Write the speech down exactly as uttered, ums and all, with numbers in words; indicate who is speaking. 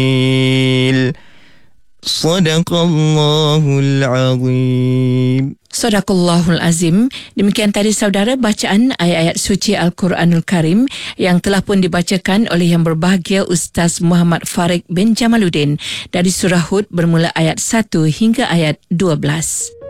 Speaker 1: Sadaqallahul Azim.
Speaker 2: Sadaqallahul Azim. Demikian tadi saudara bacaan ayat-ayat suci Al-Quranul Karim yang telah pun dibacakan oleh yang berbahagia Ustaz Muhammad Farid bin Jamaluddin dari surah Hud bermula ayat satu hingga ayat dua belas.